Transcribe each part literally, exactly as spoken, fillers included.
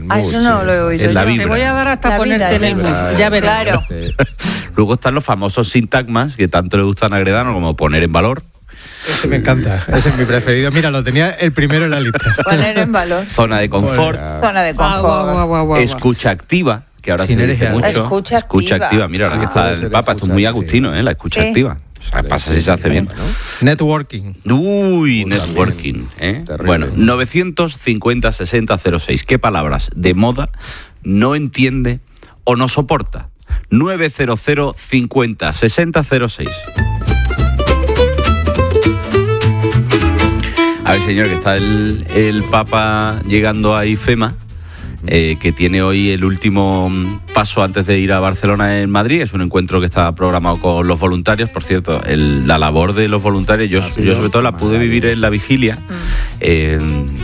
Ah, eso no lo he oído. Es la yo. vibra. Te voy a dar hasta La ponerte en el vibra, mood. Ya verás. Claro. Luego están los famosos sintagmas que tanto le gustan a Agredano, como poner en valor, Ese me encanta, ese es mi preferido. Mira, lo tenía el primero en la lista. Poner en valor. zona de confort, Zona de Guau, guau, confort. guau, guau, guau. escucha activa, que ahora se Sinergia. dice mucho. Escucha activa. Mira, ahora que Ah. está Puede el ser Papa, esto es muy escucha, agustino, ¿eh? La escucha Sí. activa. O sea, pasa si se hace bien. Networking. Uy, Uy, networking, ¿eh? terrible. Bueno, novecientos cincuenta sesenta cero seis. ¿Qué palabras de moda no entiende o no soporta? novecientos cincuenta sesenta cero seis. A ver, señor, que está el, el Papa llegando a IFEMA, eh, que tiene hoy el último paso antes de ir a Barcelona en Madrid. Es un encuentro que está programado con los voluntarios. Por cierto, el, la labor de los voluntarios, yo, yo sobre todo la pude vivir en la vigilia. Eh,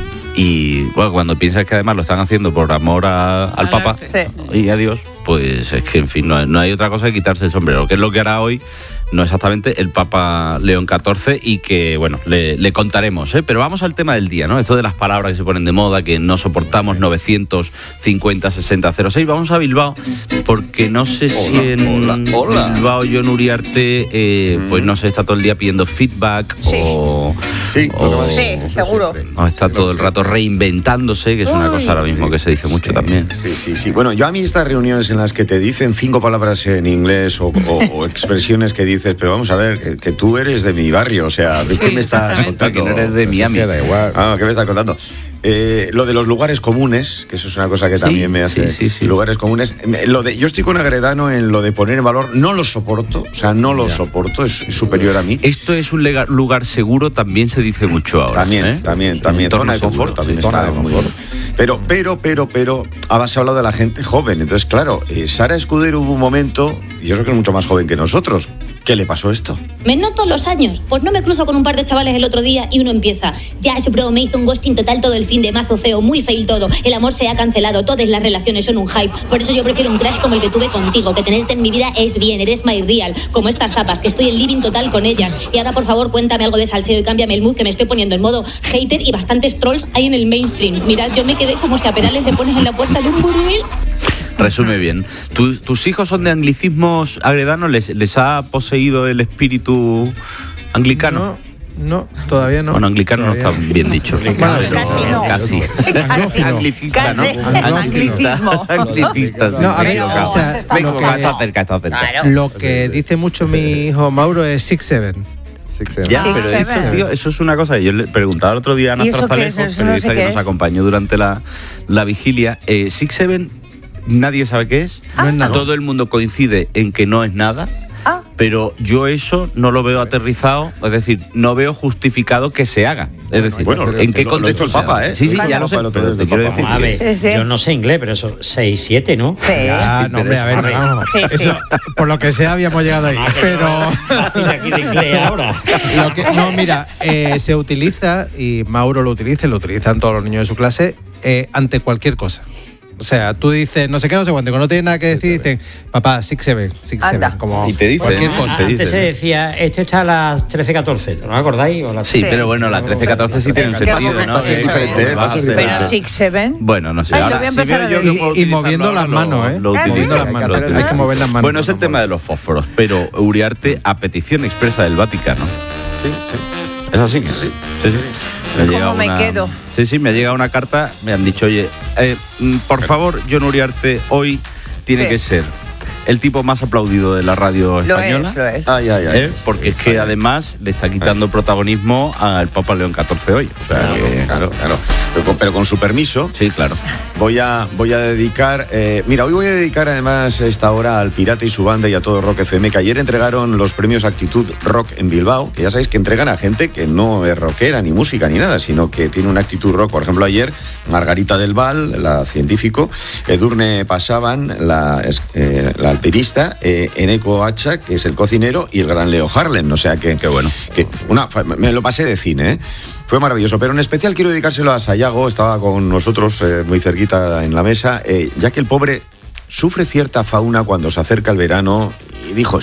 y bueno, cuando piensas que además lo están haciendo por amor a- al Al Papa arte. Sí. y a Dios, pues es que, en fin, no, no hay otra cosa que quitarse el sombrero, que es lo que hará hoy, no exactamente, el Papa León catorce, y que, bueno, le, le contaremos, ¿eh? Pero vamos al tema del día, ¿no? Esto de las palabras que se ponen de moda, que no soportamos, novecientos cincuenta sesenta cero seis. Vamos a Bilbao, porque no sé si Hola, en hola, hola. Bilbao John Uriarte, eh, pues no sé, está todo el día pidiendo feedback, Sí. o... Sí, o- lo que Sí, eso seguro. siempre. o está todo el rato reinventándose, que es una Uy. cosa ahora mismo que se dice mucho Sí, también. Sí, sí, sí. Bueno, yo a mí estas reuniones en las que te dicen cinco palabras en inglés o, o- o expresiones que dices, pero vamos a ver, que, que tú eres de mi barrio, o sea, ¿qué Sí, me estás exactamente. contando? Que no eres de Miami. Da igual. Ah, ¿qué me estás contando? Eh, lo de los lugares comunes, que eso es una cosa que Sí, también me hace. sí, sí, sí. Lugares comunes. Me- Lo de, yo estoy con Agredano en lo de poner en valor, no lo soporto, o sea, no lo soporto, es, es superior a mí. Esto es un lega- lugar seguro, también se dice mucho ahora. También, ¿eh? también, Un también. entorno Zona de seguro, confort también sí, está zona de muy confort. bien. Pero, pero, pero, pero, has hablado de la gente joven. Entonces, claro, eh, Sara Escudero hubo un momento, y yo creo que es mucho más joven que nosotros. ¿Qué le pasó esto? Me noto los años. Pues no me cruzo con un par de chavales el otro día y uno empieza. Ya, ese bro me hizo un ghosting total todo el fin de mazo feo, muy fail todo. El amor se ha cancelado, todas las relaciones son un hype. Por eso yo prefiero un crash como el que tuve contigo, que tenerte en mi vida es bien, eres my real. Como estas tapas, que estoy en living total con ellas. Y ahora, por favor, cuéntame algo de salseo y cámbiame el mood, que me estoy poniendo en modo hater y bastantes trolls hay en el mainstream. Mirad, yo me quedé como si a Perales le pones en la puerta de un burdel. Resume bien. ¿Tus, tus hijos son de anglicismos, Agredano? ¿Les, les ha poseído el espíritu anglicano? No, no, todavía no. Bueno, anglicano no Todavía está bien dicho. Bueno, Pero casi no. Casi. Casi. Anglicista, ¿no? Casi. Anglicista. Anglicismo. Anglicista, sí. No, a me he ver, equivocado. o sea, Me he lo equivocado, que- está cerca, está cerca. Claro. Lo que dice mucho mi hijo Mauro es six seven. Ya, Sí, pero se eso, ve. tío, eso es una cosa. Yo le preguntaba el otro día a Ana ¿Y eso qué Zarzalejo, es? Eso no periodista sé que qué nos es. acompañó durante la, la vigilia. Eh, Six Seven, nadie sabe qué es. No es nada. Todo el mundo coincide en que no es nada. Ah. Pero yo eso no lo veo aterrizado, es decir, no veo justificado que se haga. Es decir, Bueno, ¿en qué lo- lo contexto hizo el se haga? Papa, ¿eh? Sí, sí, Lo hizo ya el lo sé, Papa el otro pero día te del quiero Papa. decir A que- ver, Sí, sí. yo no sé inglés, pero eso, seis, siete, ¿no? Sí. Ah, no, hombre, a ver, Pero eso- vamos. Sí, sí. Eso, por lo que sea, habíamos llegado ahí. Ah, que Pero. no es fácil aquí de inglés ahora. Lo que, no, mira, eh, se utiliza, y Mauro lo utiliza, y lo utilizan todos los niños de su clase, eh, ante cualquier cosa. O sea, tú dices, no sé qué, no sé cuánto, cuando no tienes nada que decir, dicen, papá, six seven, six Anda. seven, como Y te dicen, cualquier ¿no? cosa. Te Antes dicen, se ¿no? decía, este está a las trece catorce, ¿no os acordáis? O las- Sí, Sí. pero bueno, la trece catorce sí tiene un Es que sentido, vamos, ¿no? es diferente, ¿eh? va a Pasos hacer- diferentes. Pero six seven. Bueno, no sé. Ay, lo Ahora, voy a si empezar veo a yo que decir. puedo Y- y utilizarlo moviendo ahora, las lo- manos, ¿eh? lo Ah, utilizo. Moviendo las manos. Lo utilizo. Hay que mover las manos. Bueno, es el no tema de los fósforos, pero Uriarte, a petición expresa del Vaticano. Sí, sí. ¿Es así? Sí, sí. sí. Me ha ¿Cómo llegado me quedo? Sí, sí, me ha llegado una carta, me han dicho, oye, eh, mm, por favor, John Uriarte, hoy tiene Sí. que ser el tipo más aplaudido de la radio Lo española. es, lo es. Ay, ay, ay. ¿eh? Porque es que además le está quitando protagonismo al Papa León catorce hoy. O sea, Claro, que- claro, claro. Pero con, pero con su permiso, Sí, claro. voy a, voy a dedicar. eh, mira, hoy voy a dedicar además esta hora al Pirata y su banda y a todo Rock F M, que ayer entregaron los premios Actitud Rock en Bilbao, que ya sabéis que entregan a gente que no es rockera, ni música, ni nada, sino que tiene una actitud rock. Por ejemplo, ayer Margarita del Val, la científico, Edurne Pasaban, la, es- eh, la alpinista, eh, Eneco Hacha, que es el cocinero, y el gran Leo Harlen. O sea que. Qué bueno. que una, me lo pasé de cine, ¿eh? Fue maravilloso, pero en especial quiero dedicárselo a Sayago, estaba con nosotros eh, muy cerquita en la mesa, eh, ya que el pobre sufre cierta fauna cuando se acerca el verano, y dijo esto.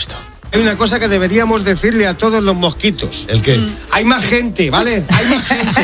Hay una cosa que deberíamos decirle a todos los mosquitos. ¿El qué? Mm. Hay más gente, ¿vale? Hay más gente.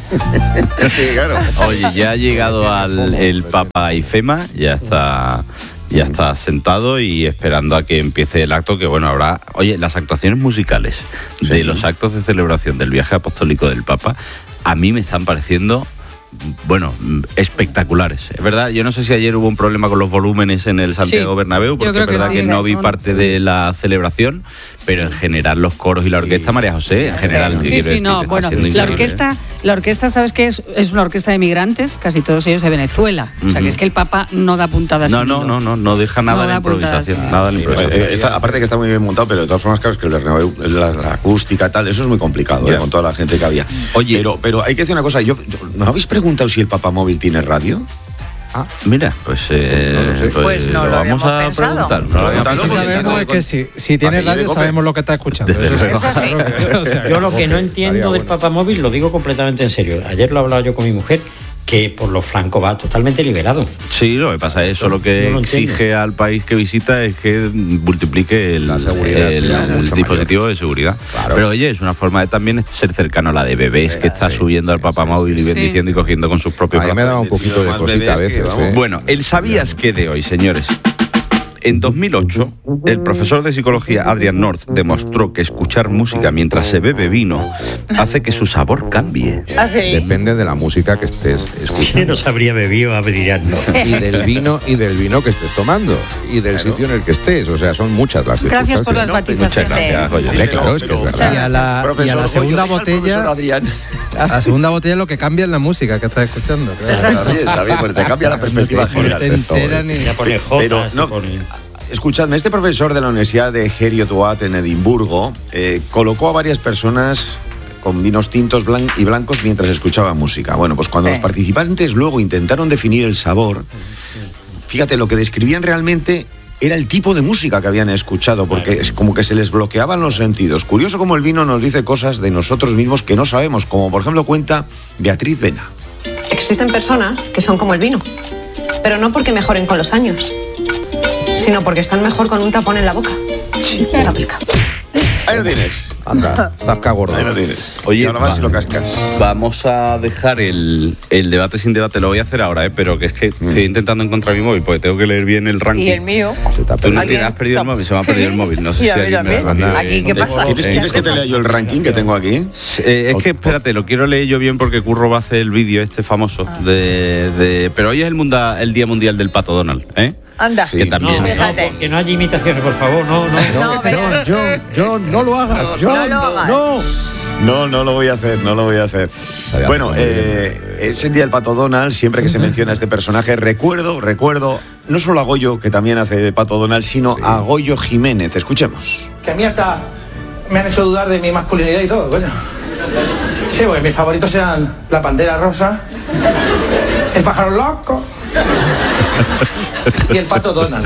Sí, claro. Oye, ya ha llegado al el Papa Ifema, ya está... Ya está sentado y esperando a que empiece el acto, que bueno, habrá... Oye, las actuaciones musicales sí. de los actos de celebración del viaje apostólico del Papa, a mí me están pareciendo... bueno, espectaculares. Es verdad, yo no sé si ayer hubo un problema con los volúmenes en el Santiago sí, Bernabéu, porque es verdad que, sí, que no vi parte de la celebración, pero en general los coros y la orquesta, María José, en general. Sí, sí, sí no, bueno, la orquesta, la orquesta, ¿sabes qué es? Es una orquesta de migrantes, casi todos ellos de Venezuela. Uh-huh. O sea, que es que el Papa no da puntadas. No, no, no, no, no deja nada no de improvisación. Puntadas, nada de improvisación. Eh, está, aparte que está muy bien montado, pero de todas formas, claro, es que el Bernabéu, la, la acústica, tal, eso es muy complicado, eh, con toda la gente que había. Oye, pero, pero hay que decir una cosa, yo, yo ¿no habéis preguntado si el Papa Móvil tiene radio? Ah, mira, pues, eh, no sé. pues, pues no lo, lo vamos a pensado. preguntar. No lo lo si sabemos es que si, si tiene radio sabemos lo que está escuchando. Eso, eso sí. o sea, yo lo que no entiendo del Papa Móvil, lo digo completamente en serio. Ayer lo he hablado yo con mi mujer, que por lo franco va totalmente liberado. Sí, lo que pasa es eso lo que no lo exige entiendo. Al país que visita es que multiplique el, seguridad, el, el dispositivo mayor. De seguridad. Claro. Pero oye, es una forma de también ser cercano a la de bebés, que está sí, subiendo sí, al Papa sí, Móvil sí, y bendiciendo sí. y cogiendo con sus propios... A mí me daba un poquito de cosita a veces. Que, ¿eh? Bueno, el ¿sabías qué de hoy, señores? En dos mil ocho, el profesor de psicología Adrian North demostró que escuchar música mientras se bebe vino hace que su sabor cambie. ¿Ah, sí? Depende de la música que estés escuchando. ¿Quién nos habría bebido Adrian North? Y del vino y del vino que estés tomando y del claro. sitio en el que estés. O sea, son muchas las Gracias por las matizaciones. Muchas gracias. Oye, sí, claro, es que es verdad. Y a la, y a la segunda botella, a la segunda botella lo que cambia es la música que estás escuchando. Claro. Está bien, está bien, porque te cambia la perspectiva general. Te enteran y... Ya pone J, pero no, pone... Escuchadme, este profesor de la Universidad de Heriot-Watt en Edimburgo eh, colocó a varias personas con vinos tintos blan- y blancos mientras escuchaban música. Bueno, pues cuando eh. los participantes luego intentaron definir el sabor, fíjate, lo que describían realmente era el tipo de música que habían escuchado, porque es como que se les bloqueaban los sentidos. Curioso como el vino nos dice cosas de nosotros mismos que no sabemos, como por ejemplo cuenta Beatriz Vena. Existen personas que son como el vino, pero no porque mejoren con los años, sino porque están mejor con un tapón en la boca. Sí. La pesca. Ahí lo tienes. Anda, zasca gordo. Ahí lo tienes. Oye, ahora más si lo cascas. Vamos a dejar el, el debate sin debate. Lo voy a hacer ahora, ¿eh? Pero que es que mm. estoy intentando encontrar mi móvil porque tengo que leer bien el ranking. Y el mío. Tú no tienes, has perdido el móvil, se me ha perdido el móvil. No sé sí, si alguien me lo ha Aquí, ¿qué pasa? ¿Quieres, ¿Quieres que te lea yo el ranking que tengo aquí? Eh, es que, espérate, lo quiero leer yo bien porque Curro va a hacer el vídeo este famoso. Ah. De, de, pero hoy es el, munda, el Día Mundial del Pato Donald, ¿eh? Anda, sí, que también. No, fíjate. No, que no haya imitaciones, por favor, no, no. No, no, John, John, no lo hagas, John, no, lo hagas. no. No, no lo voy a hacer, no lo voy a hacer. Bueno, eh, es el día del Pato Donald, siempre que se menciona este personaje, recuerdo, recuerdo, no solo a Goyo, que también hace de Pato Donald, sino sí. a Goyo Jiménez. Escuchemos. Que a mí hasta me han hecho dudar de mi masculinidad y todo, coño. Sí, porque mis favoritos eran la pantera rosa, el pájaro loco y el Pato Donald.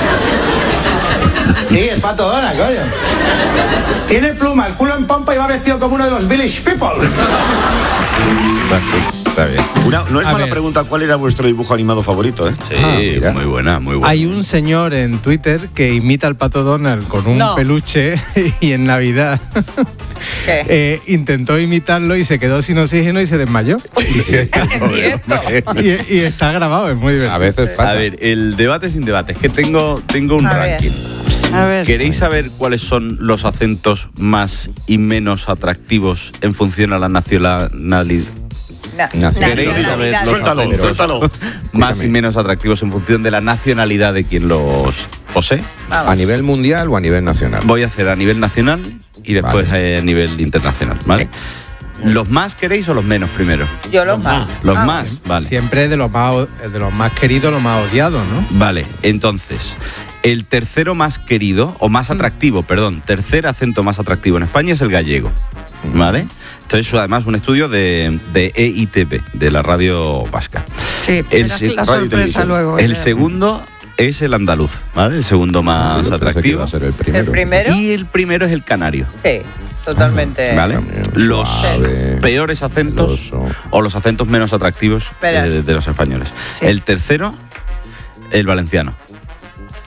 Sí, el Pato Donald, coño. Tiene pluma, el culo en pompa y va vestido como uno de los Village People. Está bien. Una, no es A mala ver. pregunta, ¿cuál era vuestro dibujo animado favorito, eh? Sí, Ah, muy buena, muy buena. Hay un señor en Twitter que imita al Pato Donald con un No. peluche y en Navidad ¿Qué? eh, intentó imitarlo y se quedó sin oxígeno y se desmayó. ¿En directo? y, y está grabado, es muy divertido. A veces pasa. A ver, el debate sin debate. Es que tengo, tengo un A ver. ranking. A ver. ¿Queréis saber cuáles son los acentos más y menos atractivos en función a la nacionalidad? Na- ¿Queréis nacionalidad. saber los Suéltalo, acentos suéltalo. más y Escúchame. menos atractivos en función de la nacionalidad de quien los posee? ¿A nivel mundial o a nivel nacional? Voy a hacer a nivel nacional y después Vale. eh, a nivel internacional, ¿vale? ¿Los más queréis o los menos primero? Yo los más. Los Ah, más, vale. Siempre de los más de los más queridos, los más odiados, ¿no? Vale, entonces, el tercero más querido, o más atractivo, perdón, tercer acento más atractivo en España es el gallego, ¿vale? Entonces, eso además un estudio de, de E I T V, de la radio vasca. Sí, El verás se- la radio y sorpresa televisión. luego. El eh. segundo es el andaluz, ¿vale? El segundo más Yo pensé que atractivo. iba a ser el ¿El primero. primero? Y el primero es el canario, Sí, totalmente. ¿vale? También Los suave, peores acentos meloso. o los acentos menos atractivos Verás. eh, de los españoles. Sí. El tercero, el valenciano.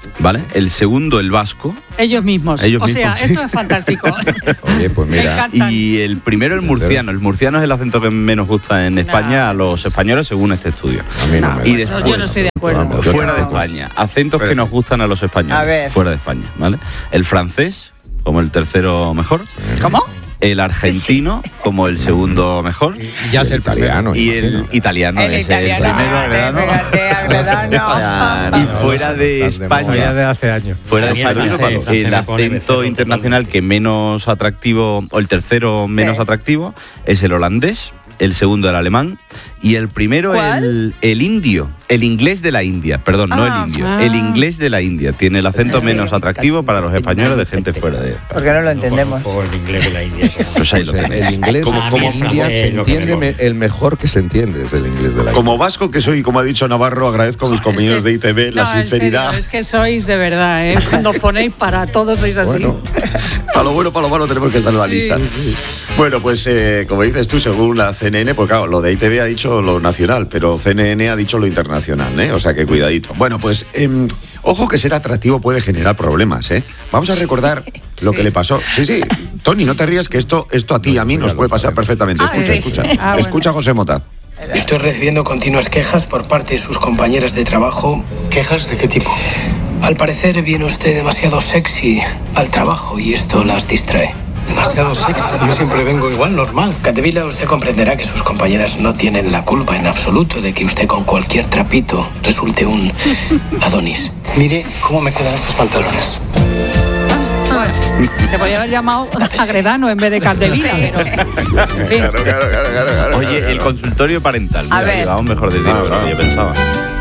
¿Vale? El segundo, el vasco. Ellos mismos. Ellos o sea, mismos, sí. esto es fantástico. Oye, pues mira. Y el primero, el murciano. El murciano es el acento que menos gusta en España a los españoles, según este estudio. A mí no, No, me y gusta. después, yo no estoy de acuerdo. Vamos, yo fuera de tampoco. España, acentos que nos gustan a los españoles. A ver. Fuera de España, ¿vale? El francés, como el tercero mejor. ¿Cómo? El argentino, como el segundo mejor. Ya es el italiano. Y el imagino. italiano, El ese es el italiano. primero, Fíjate, ¿verdad? fíjate, Agredano. Y fuera de Estás de España, moda. Ya de hace años. fuera de A mí el España, francés, el francés el me pone acento becerro internacional que menos atractivo, o el tercero menos Sí. atractivo, es el holandés, el segundo el alemán y el primero ¿Cuál? el, el indio, el inglés de la India, perdón, no Ah. el indio, Ah. el inglés de la India. Tiene el acento menos atractivo para los españoles de gente fuera de España. Porque no lo entendemos. Por el inglés de la India. Pues ahí lo O sea, tenéis. el inglés, Como- como, como India, francés, se lo que entiende mejor. me- el mejor que se entiende es el inglés de la Como vasco que soy, como ha dicho Navarro, agradezco a mis compañeros Es que- de I T V la no, en sinceridad. serio, es que sois de verdad, ¿eh? Cuando os ponéis para todos sois así. Bueno, Para lo bueno, para lo malo tenemos que estar en la Sí. lista. Bueno, pues como como dices tú, según la C N N, pues claro, lo de I T V ha dicho lo nacional, pero C N N ha dicho lo internacional, ¿eh? O sea que cuidadito. Bueno, pues em, ojo que ser atractivo puede generar problemas, ¿eh? Vamos a recordar lo que le pasó. Sí, sí, Tony, no te rías que esto, esto a ti y a mí nos puede pasar perfectamente. Ah, Escucha, sí. escucha. Ah, bueno. Escucha a José Mota. Estoy recibiendo continuas quejas por parte de sus compañeras de trabajo. ¿Quejas de qué tipo? Al parecer viene usted demasiado sexy al trabajo y esto las distrae. Demasiado sexy, yo siempre vengo igual, normal. Catevila, usted comprenderá que sus compañeras no tienen la culpa en absoluto de que usted con cualquier trapito resulte un Adonis. Mire cómo me quedan estos pantalones. Se podría haber llamado Agredano en vez de Capdevila, pero. En fin. Claro, claro, claro, claro, claro, Oye, claro. el consultorio parental. A Mira, ver. llevamos mejor de tiempo Ah, de lo que ah. yo pensaba.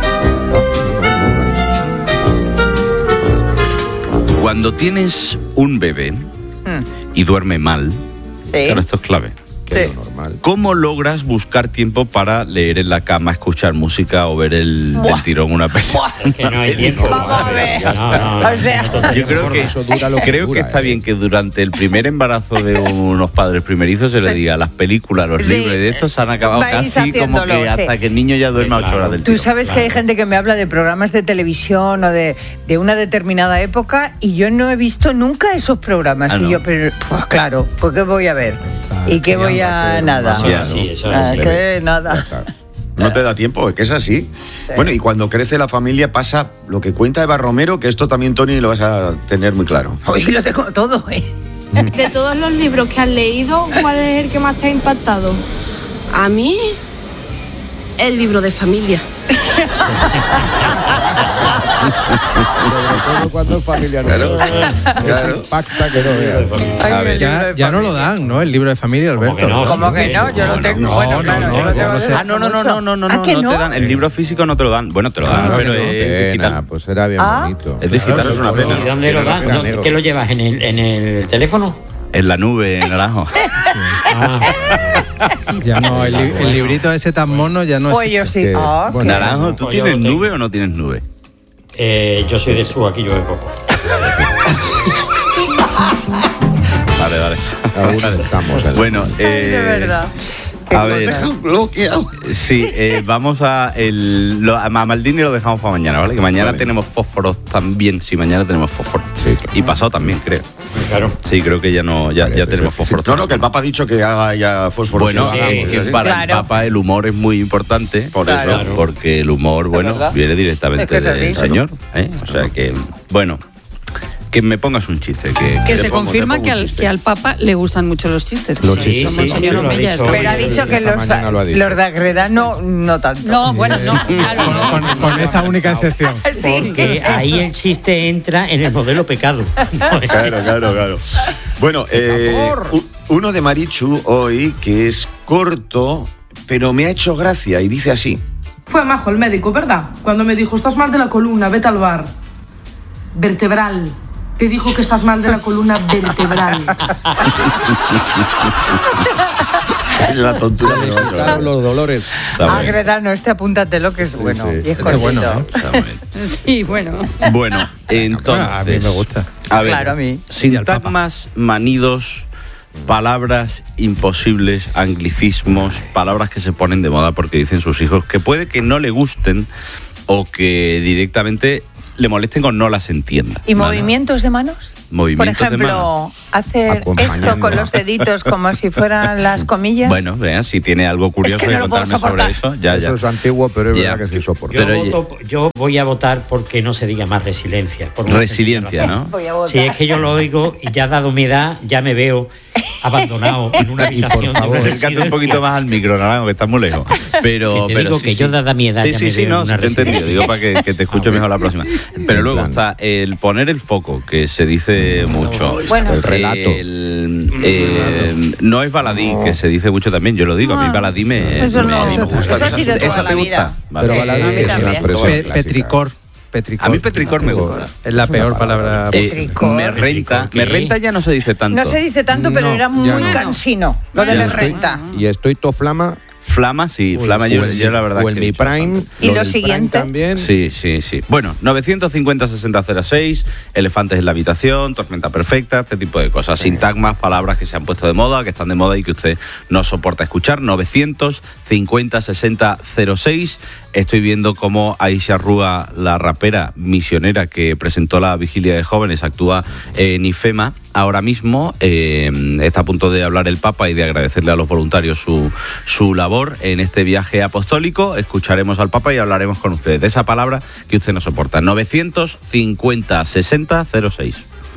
Cuando tienes un bebé y duerme mal, Sí. claro, esto es clave. que es Sí. lo normal. ¿Cómo logras buscar tiempo para leer en la cama, escuchar música o ver el, del tirón una película? Es que no hay tiempo. Vamos a ver. No, no, no, O sea, no, no, Yo creo que, Eso dura lo que creo dura, que está eh. bien que durante el primer embarazo de unos padres primerizos se le diga las películas, los Sí. libros y de estos se han acabado Vais casi como haciéndolo, que hasta sí. que el niño ya duerma Sí, ocho claro. horas del Tú tirón. sabes que hay gente que me habla de programas de televisión o de, de una determinada época y yo no he visto nunca esos programas. Ah, y ¿no? yo, pero, pues claro, ¿por qué voy a ver? ¿Y qué ya voy va a a ser nada? más Eso es Ya, así, ¿no? eso es Ah, así. que Ya nada. está. No te da tiempo, es que es así. Bueno, y cuando crece la familia pasa lo que cuenta Eva Romero, que esto también, Tony, lo vas a tener muy claro. Hoy lo tengo todo, ¿eh? De todos los libros que has leído, ¿cuál es el que más te ha impactado? A mí, el libro de familia. Sobre todo cuando es familiar. Claro, Eso claro. impacta que no veas. Ay, A el ver, libro Ya, de ya no lo familia. dan, ¿no? El libro de familia, Alberto. que no? ¿Cómo que no? Yo lo tengo. no, bueno, no, claro, no, yo lo yo tengo no sé. desde Ah, no, no, no, mucho. no, no, no, ¿Ah, no, que no te dan. El libro físico no te lo dan. Bueno, te lo dan, Claro pero que no. es Pena, digital. pues era bien Ah. bonito. Es digital, Claro, es una solo- pena. ¿Y dónde lo Era dan? negro. ¿Dónde- ¿Qué lo llevas? ¿En el, en el teléfono? En la nube, en naranjo. Ah, Ya no, el, li- el librito ese tan mono ya no Pues yo existe. sí. que- Ah, bueno, qué- Naranjo, ¿tú Pues yo tienes lo tengo. nube o no tienes nube? eh, yo soy de Su, aquí llueve poco. Vale, vale. Aún estamos en- Bueno, Ay, de eh, verdad. a Nos ver, dejan bloqueado. sí, eh, vamos a el lo, a Maldini lo dejamos para mañana, ¿vale? Que mañana Vale. tenemos fósforos también, sí, mañana tenemos fósforos. Sí, claro. Y pasado también, creo. Claro. Sí, creo que ya no, ya, Parece ya tenemos ser. fósforos. No, no, que el Papa ha dicho que haga ya fósforo. Bueno, Sí, es que sí, sí. para Claro. el Papa el humor es muy importante. Por eso. Claro. Porque el humor, bueno, verdad. viene directamente Es que es así. del Señor. ¿eh? O sea que, bueno, que me pongas un chiste. Que, Que que se le pongo, confirma te pongo que un al, chiste. que al Papa le gustan mucho los chistes. Los Sí, chistes, como el sí, señor sí, lo ha Omeya dicho. está Pero ha bien. dicho que Esta los, mañana lo ha dicho. los de Agredano no tanto. No, bueno, no, claro, no. Con, con esa única excepción. Sí. Porque ahí el chiste entra en el modelo pecado. Claro, claro, claro. Bueno, eh, u- uno de Marichu hoy que es corto, pero me ha hecho gracia y dice así. Fue majo el médico, ¿verdad? Cuando me dijo, estás mal de la columna, vete al bar. Vertebral. Te dijo que estás mal de la columna vertebral. Es una tontura. pero vamos a ver. Quitaron los dolores. Está bien. Agredano, este apúntatelo que es bueno. sí. Y es Qué cortito. bueno, ¿eh? Está muy bien. Sí, bueno. Bueno, entonces. A mí me gusta. A ver, Claro, a mí. sintagmas, manidos, palabras imposibles, anglicismos, palabras que se ponen de moda porque dicen sus hijos que puede que no le gusten o que directamente le molesten o no las entienda. ¿Y ¿vale? movimientos de manos? Movimientos Por ejemplo, de manos. hacer esto con los deditos como si fueran las comillas. Bueno, vean, si tiene algo curioso Es que no que lo puedo contarme sobre eso, ya, ya. Eso es antiguo, pero es Ya. verdad que se soporta. Yo, Pero, voto- yo voy a votar porque no se diga más resiliencia. por una Resiliencia, sencilla razón. ¿no? Voy a votar. Sí, es que yo lo oigo y ya dado mi edad, ya me veo abandonado en una habitación. Por favor, de acércate un residencia. poquito más al micro, Naranjo, que estás muy lejos. Pero, Que te pero digo sí, que sí. yo dada mi edad Sí, ya sí, me sí, veo no, en una te he entendido. residencia. Digo para que, que te escuche mejor la próxima. Pero En luego plan. está el poner el foco, que se dice mucho. Bueno. El relato. El, eh, no es baladí, que se dice mucho también. Yo lo digo, a mí baladí me, Eso me- no, me eso gusta. ha sido toda ¿Esa la te vida. gusta? Vale. Pero baladí a mí es una también. expresión Pe- clásica. petricor. Petricor. A mí petricor me gusta. Es la peor palabra. Eh, Petricor. me renta, ¿Qué? me renta ya no se dice tanto. No se dice tanto, pero No, era muy ya no. cansino lo de Y la estoy- renta. Y estoy toflama. Flama, sí, o flama el- yo, o el- yo la verdad O el que he Mi dicho Prime. bastante. ¿Y lo lo del Prime siguiente? también. Sí, sí, sí. Bueno, novecientos cincuenta sesenta cero seis, elefantes en la habitación, tormenta perfecta, este tipo de cosas. Sintagmas, palabras que se han puesto de moda, que están de moda y que usted no soporta escuchar. novecientos cincuenta sesenta cero seis. Estoy viendo cómo Aisha Rúa, la rapera misionera que presentó la vigilia de jóvenes, actúa en IFEMA. Ahora mismo eh, está a punto de hablar el Papa y de agradecerle a los voluntarios su, su labor en este viaje apostólico. Escucharemos al Papa y hablaremos con ustedes de esa palabra que usted no soporta. novecientos cincuenta sesenta cero seis.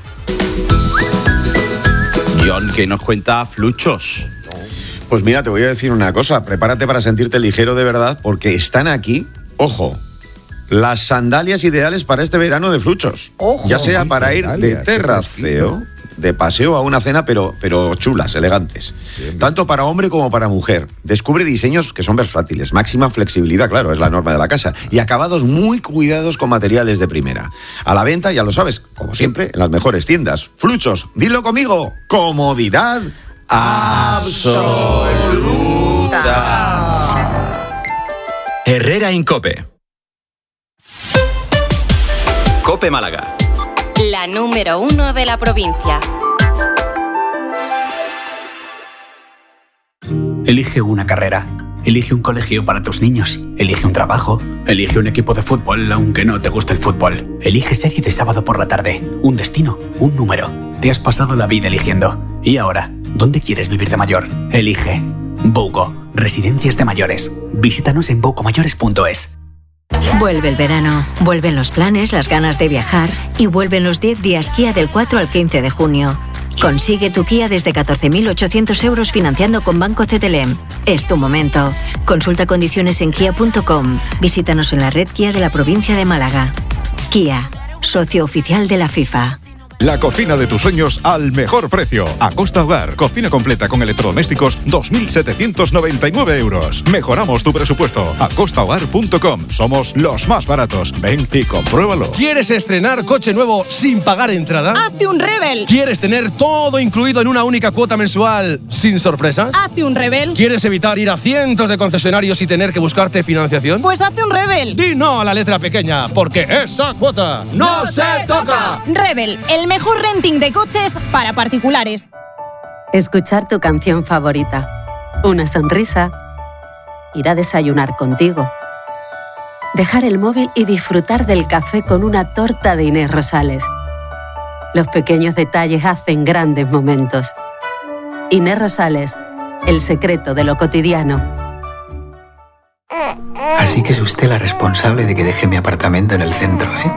John, que nos cuenta Fluchos. Pues mira, te voy a decir una cosa. Prepárate para sentirte ligero de verdad, porque están aquí, ojo, las sandalias ideales para este verano de Fluchos. Ojo. Ya sea Ay, para ir de sandalias, qué terraceo, fresquito. de paseo a una cena, pero, pero chulas, elegantes. Tanto para hombre como para mujer. Descubre diseños que son versátiles, máxima flexibilidad, claro, es la norma de la casa, y acabados muy cuidados con materiales de primera. A la venta, ya lo sabes, como siempre, en las mejores tiendas. Fluchos, dilo conmigo, comodidad absoluta. Herrera Incope. Cope Málaga. La número uno de la provincia. Elige una carrera. Elige un colegio para tus niños. Elige un trabajo. Elige un equipo de fútbol, aunque no te guste el fútbol. Elige serie de sábado por la tarde. Un destino. Un número. Te has pasado la vida eligiendo. ¿Y ahora? ¿Dónde quieres vivir de mayor? Elige. Bouco. Residencias de mayores. Visítanos en bouco mayores punto es. Vuelve el verano, vuelven los planes, las ganas de viajar y vuelven los diez días Kia del cuatro al quince de junio. Consigue tu Kia desde catorce mil ochocientos euros financiando con Banco C T L M. Es tu momento. Consulta condiciones en kia punto com. Visítanos en la red Kia de la provincia de Málaga. Kia, socio oficial de la FIFA. La cocina de tus sueños al mejor precio. Acosta Hogar, cocina completa con electrodomésticos, dos mil setecientos noventa y nueve euros. Mejoramos tu presupuesto. acosta hogar punto com. Somos los más baratos. Ven y compruébalo. ¿Quieres estrenar coche nuevo sin pagar entrada? ¡Hazte un Rebel! ¿Quieres tener todo incluido en una única cuota mensual sin sorpresas? ¡Hazte un Rebel! ¿Quieres evitar ir a cientos de concesionarios y tener que buscarte financiación? Pues hazte un Rebel. Di no a la letra pequeña, porque esa cuota no se toca. Rebel, el mejor renting de coches para particulares. Escuchar tu canción favorita, una sonrisa, ir a desayunar contigo, dejar el móvil y disfrutar del café con una torta de Inés Rosales. Los pequeños detalles hacen grandes momentos. Inés Rosales, el secreto de lo cotidiano. Así que es usted la responsable de que deje mi apartamento en el centro, ¿eh?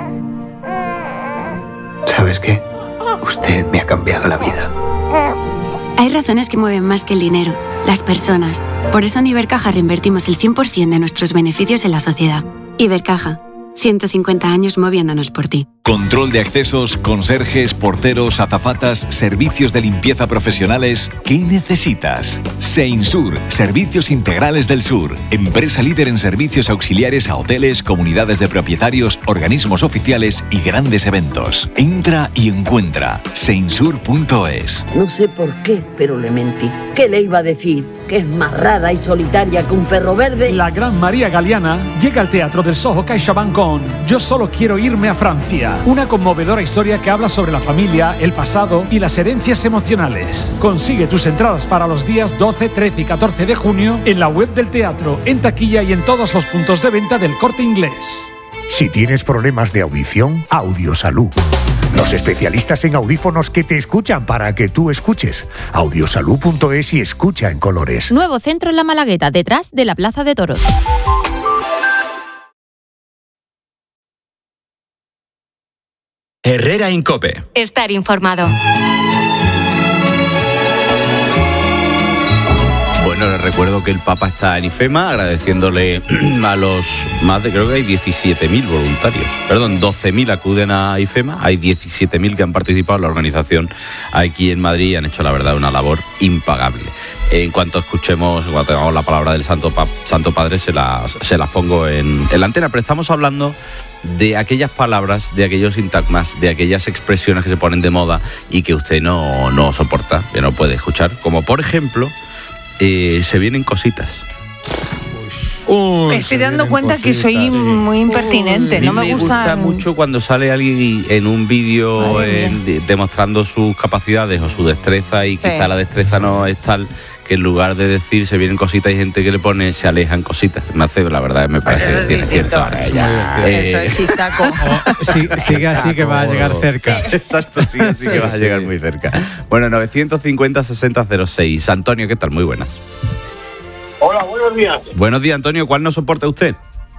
¿Sabes qué? Usted me ha cambiado la vida. Hay razones que mueven más que el dinero, las personas. Por eso en Ibercaja reinvertimos el cien por ciento de nuestros beneficios en la sociedad. Ibercaja, ciento cincuenta años moviéndonos por ti. Control de accesos, conserjes, porteros, azafatas, servicios de limpieza profesionales. ¿Qué necesitas? Seinsur, Servicios Integrales del Sur. Empresa líder en servicios auxiliares a hoteles, comunidades de propietarios, organismos oficiales y grandes eventos. Entra y encuentra seinsur punto es. No sé por qué, pero le mentí. ¿Qué le iba a decir? ¿Que es más rara y solitaria que un perro verde? La gran María Galeana llega al Teatro del Soho CaixaBank con Yo solo quiero irme a Francia. Una conmovedora historia que habla sobre la familia, el pasado y las herencias emocionales. Consigue tus entradas para los días doce, trece y catorce de junio en la web del teatro, en taquilla y en todos los puntos de venta del Corte Inglés. Si tienes problemas de audición, Audiosalud. Los especialistas en audífonos que te escuchan para que tú escuches. audiosalud punto es y escucha en colores. Nuevo centro en La Malagueta, detrás de la Plaza de Toros. Herrera Incope. Estar informado. Bueno, les recuerdo que el Papa está en IFEMA, agradeciéndole a los más de, creo que hay diecisiete mil voluntarios. Perdón, doce mil acuden a IFEMA, hay diecisiete mil que han participado en la organización aquí en Madrid y han hecho, la verdad, una labor impagable. En cuanto escuchemos, en cuanto tengamos la palabra del Santo, pa- Santo Padre, se las, se las pongo en, en la antena, pero estamos hablando de aquellas palabras, de aquellos sintagmas, de aquellas expresiones que se ponen de moda y que usted no, no soporta, que no puede escuchar, como por ejemplo... Eh, se vienen cositas. Uy, me estoy dando cuenta cositas, que soy sí. muy impertinente. Uy, no me, me gusta. gusta mucho cuando sale alguien en un vídeo en, demostrando sus capacidades o su destreza y sí. quizá la destreza no es tal que en lugar de decir se vienen cositas, hay gente que le pone se alejan cositas. Me hace, la verdad, me parece que tiene cierto. Eh, Eso es chistaco. Oh, sí, sigue así que va a llegar cerca. Exacto, sigue así que va a llegar muy cerca. Bueno, novecientos cincuenta sesenta cero seis. Antonio, ¿qué tal? Muy buenas. Hola, buenos días. Buenos días, Antonio. ¿Cuál no soporta usted?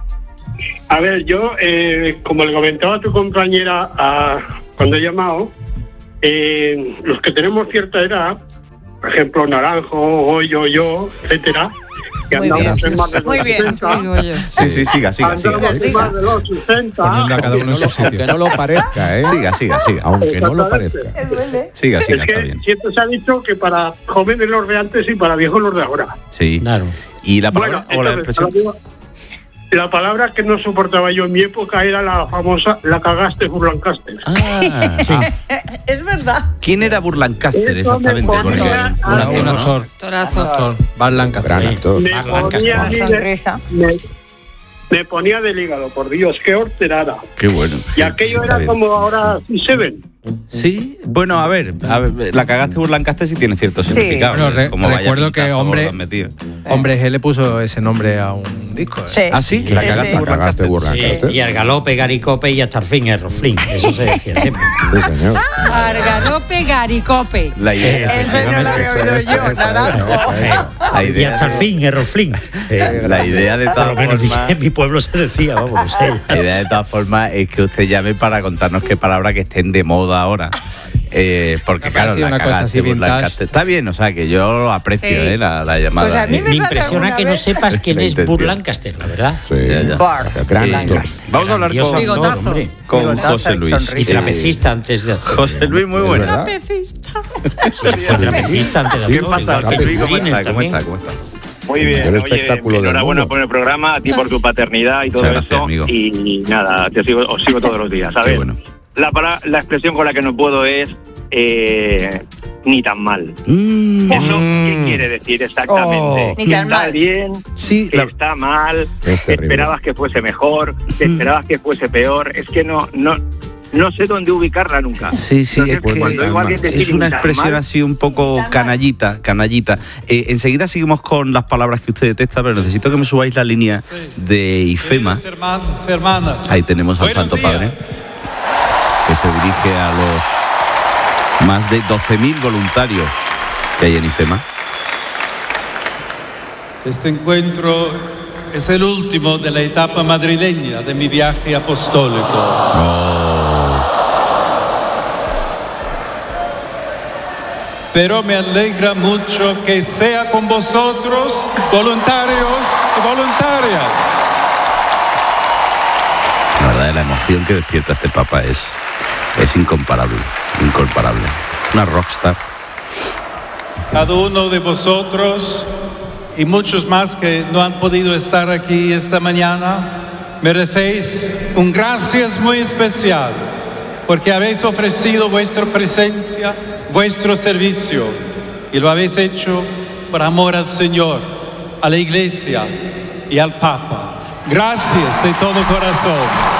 A ver, yo, eh, como le comentaba a tu compañera a, cuando he llamado, eh, los que tenemos cierta edad, por ejemplo, Naranjo, Goyo, yo, etcétera, que muy andamos bien. en más de los muy bien. sesenta. Sí, sí, siga, siga, siga. Andamos en más de los sesenta. Poniendo a cada uno en su sitio. Aunque no lo parezca, ¿eh? Siga, siga, siga. Aunque no lo parezca. Siga, siga, es que está bien. Siempre se ha dicho que para jóvenes los de antes y para viejos los de ahora. Sí, claro. ¿Y la palabra bueno, o la entonces, expresión? La palabra que no soportaba yo en mi época era la famosa la cagaste Burlancaster. Ah, sí. Es verdad. ¿Quién era Burlancaster Eso exactamente? me Porque ponía- un Ah, actor, ¿no? actor. Torazo. Actor. Barlanca. Gran actor. Me Barlan ponía, Castro. a mí de- Sonrisa. me, me ponía del hígado, por Dios, qué horterada. Qué bueno. Y aquello Sí, está era bien. como ahora Seven. Sí, bueno, a ver, a ver, la cagaste Burlancaster sí tiene cierto Sí. significado. Bueno, re- como vaya recuerdo que pintazo hombre- lo han metido. Hombre G le puso ese nombre a un disco. ¿eh? Sí. ¿Ah, sí? Sí, La sí, cagaste sí. La cagaste Burlancaster. Burlancaster. Sí, y al galope, garicope y hasta el fin, el roflín. Eso se decía siempre. Sí, señor. Argarope, garicope. La idea, Ese no lo había oído yo, Naranjo. la Y idea, hasta el fin, el roflín. la idea de Por todas lo menos formas, en mi pueblo se decía, vamos, no sé. la idea de todas formas es que usted llame para contarnos qué palabras que estén de moda ahora. Eh, porque Me claro, parece la una cosa cagaste así vintage. Burlancaster. Está bien, o sea que yo lo aprecio, Sí. eh, la, la llamada. Pues a mí eh. me Me sale impresiona alguna que no vez. sepas quién La es intención. Burlancaster, la verdad. Sí. Ya, ya. Bar. Gran Eh, actor. Vamos a hablar Grandioso con, actor, Bigotazo. hombre. con Bigotazo José y Luis. sonrisa. Y trapecista antes de hacer. José Luis, muy bueno. ¿Verdad? Trapecista antes de ¿Qué hacer. pasa, igual José que Luis? ¿Cómo Cleaner está? ¿Cómo también. está? ¿Cómo está? Muy bien, El oye, espectáculo del enhorabuena mundo. por el programa, a ti por tu paternidad y todo Muchas gracias, eso. amigo. Y nada, te sigo, os sigo todos los días, Qué ¿sabes? bueno. La, para- la expresión con la que no puedo es eh, ni tan mal. Mm. ¿Eso qué quiere decir exactamente? Oh. Ni Que tan está mal. bien, Sí, que la- está mal, Es que terrible. esperabas que fuese mejor, que Mm. esperabas que fuese peor. Es que no, no, no sé dónde ubicarla nunca. Sí, sí, Entonces, es que cuando oigo a alguien decir es una ni tan expresión mal, así un poco canallita, canallita. Eh, enseguida seguimos con las palabras que usted detesta, pero necesito que me subáis la línea de IFEMA. Hermanos, hermanas. Ahí tenemos al Buenos Santo días. Padre, que se dirige a los más de doce mil voluntarios que hay en IFEMA. Este encuentro es el último de la etapa madrileña de mi viaje apostólico. Pero me alegra mucho que sea con vosotros, voluntarios y voluntarias. La verdad, la emoción que despierta este Papa es, es incomparable, incomparable. Una rockstar. Cada uno de vosotros y muchos más que no han podido estar aquí esta mañana, merecéis un gracias muy especial porque habéis ofrecido vuestra presencia, vuestro servicio y lo habéis hecho por amor al Señor, a la Iglesia y al Papa. Gracias de todo corazón.